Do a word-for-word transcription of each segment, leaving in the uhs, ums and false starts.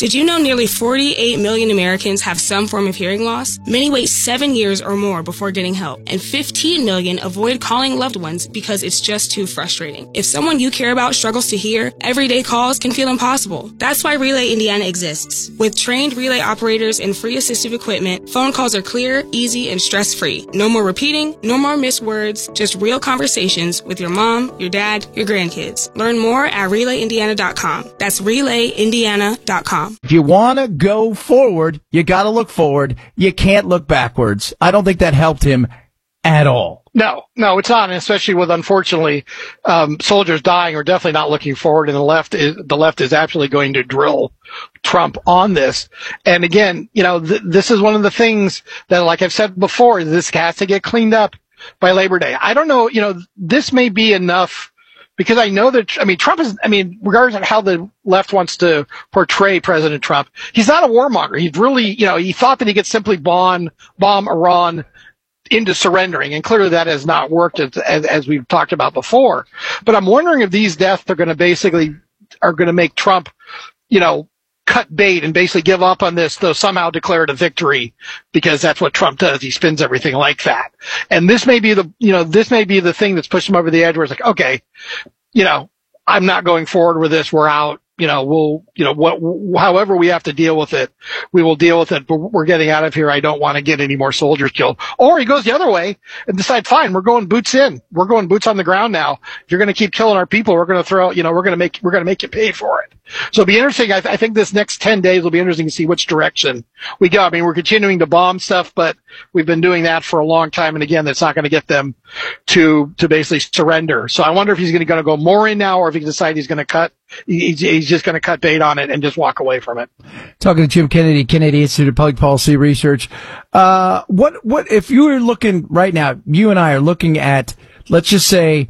Did you know nearly forty-eight million Americans have some form of hearing loss? Many wait seven years or more before getting help, and fifteen million avoid calling loved ones because it's just too frustrating. If someone you care about struggles to hear, everyday calls can feel impossible. That's why Relay Indiana exists. With trained relay operators and free assistive equipment, phone calls are clear, easy, and stress-free. No more repeating, no more missed words, just real conversations with your mom, your dad, your grandkids. Learn more at relay indiana dot com. That's relay indiana dot com. If you want to go forward, you got to look forward. You can't look backwards. I don't think that helped him at all. No, no, it's not, especially with, unfortunately, um, soldiers dying. We're definitely not looking forward, and the left is, the left is absolutely going to drill Trump on this. And again, you know, th- this is one of the things that, like I've said before, this has to get cleaned up by Labor Day. I don't know, you know, this may be enough. Because I know that, I mean, Trump is, I mean, regardless of how the left wants to portray President Trump, he's not a warmonger. He's really, you know, he thought that he could simply bomb, bomb Iran into surrendering. And clearly that has not worked as, as, as we've talked about before. But I'm wondering if these deaths are going to basically, are going to make Trump, you know, cut bait and basically give up on this, though somehow declare it a victory, because that's what Trump does. He spins everything like that. And this may be the, you know, this may be the thing that's pushed him over the edge where it's like, okay, you know, I'm not going forward with this. We're out. You know, we'll, you know, what, however we have to deal with it, we will deal with it, but we're getting out of here. I don't want to get any more soldiers killed. Or he goes the other way and decides, fine, we're going boots in. We're going boots on the ground now. If you're going to keep killing our people, we're going to throw, you know, we're going to make, we're going to make you pay for it. So it'll be interesting. I, th- I think this next ten days will be interesting to see which direction we go. I mean, we're continuing to bomb stuff, but we've been doing that for a long time. And again, that's not going to get them to, to basically surrender. So I wonder if he's going to go more in now, or if he decides he's going to cut, he's, he's just going to cut bait on it and just walk away from it. Talking to Jim Kennedy, Kennedy Institute of Public Policy Research. Uh, what, what, if you were looking right now, you and I are looking at, let's just say,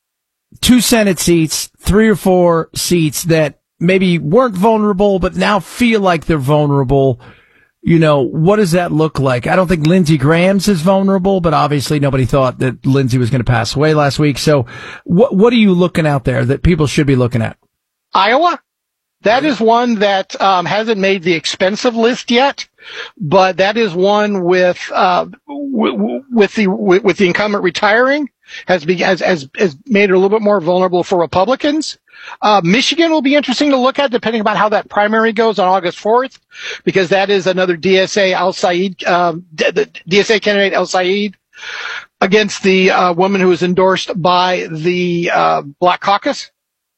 two Senate seats, three or four seats that maybe weren't vulnerable, but now feel like they're vulnerable. You know, what does that look like? I don't think Lindsey Graham's is vulnerable, but obviously nobody thought that Lindsey was going to pass away last week. So what, what are you looking out there that people should be looking at? Iowa. That is one that um, hasn't made the expensive list yet, but that is one with uh, w- w- with the w- with the incumbent retiring has, be- has has has made it a little bit more vulnerable for Republicans. Uh, Michigan will be interesting to look at, depending on how that primary goes on August fourth, because that is another D S A Al Said, um, the D S A candidate Al Said against the uh, woman who was endorsed by the uh, Black Caucus.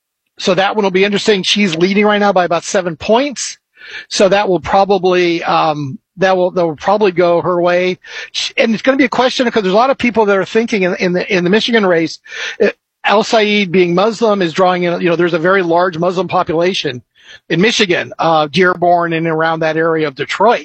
So that one will be interesting. She's leading right now by about seven points. So that will probably, um, that will, that will probably go her way. And it's going to be a question, because there's a lot of people that are thinking in, in the, in the Michigan race, it, Al Said being Muslim is drawing in, you know, there's a very large Muslim population in Michigan, uh, Dearborn and around that area of Detroit.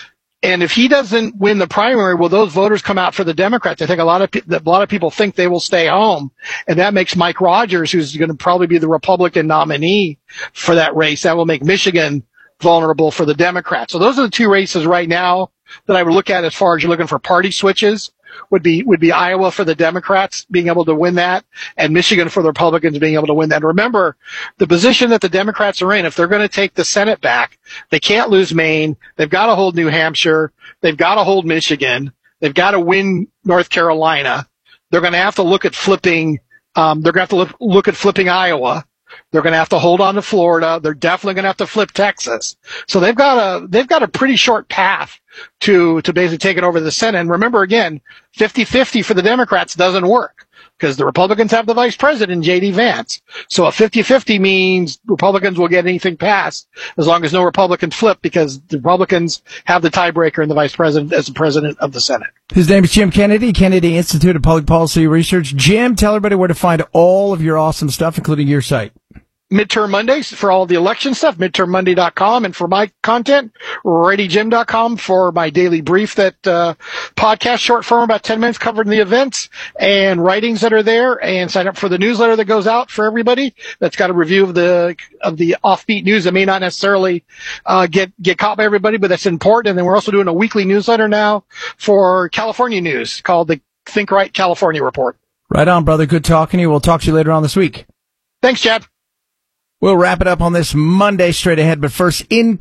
And if he doesn't win the primary, will those voters come out for the Democrats? I think a lot of pe- a lot of people think they will stay home, and that makes Mike Rogers, who's going to probably be the Republican nominee for that race, that will make Michigan vulnerable for the Democrats. So those are the two races right now that I would look at as far as you're looking for party switches. Would be would be Iowa for the Democrats being able to win that, and Michigan for the Republicans being able to win that. And remember, the position that the Democrats are in, if they're going to take the Senate back, they can't lose Maine. They've got to hold New Hampshire. They've got to hold Michigan. They've got to win North Carolina. They're going to have to look at flipping. Um, they're going to have to look, look at flipping Iowa. They're going to have to hold on to Florida. They're definitely going to have to flip Texas. So they've got a they've got a pretty short path to to basically take it over the Senate. And remember, again, fifty-fifty for the Democrats doesn't work, because the Republicans have the vice president, J D Vance. So a fifty-fifty means Republicans will get anything passed as long as no Republicans flip, because the Republicans have the tiebreaker in the vice president as the president of the Senate. His name is Jim Kennedy, Kennedy Institute of Public Policy Research. Jim, tell everybody where to find all of your awesome stuff, including your site. Midterm Mondays for all the election stuff, midterm monday dot com, and for my content, ready jim dot com for my daily brief, that uh, podcast short form, about ten minutes covering the events and writings that are there, and sign up for the newsletter that goes out for everybody. That's got a review of the of the offbeat news that may not necessarily uh, get get caught by everybody, but that's important. And then we're also doing a weekly newsletter now for California news called the Think Right California Report. Right on, brother. Good talking to you. We'll talk to you later on this week. Thanks, Chad. We'll wrap it up on this Monday straight ahead, but first, in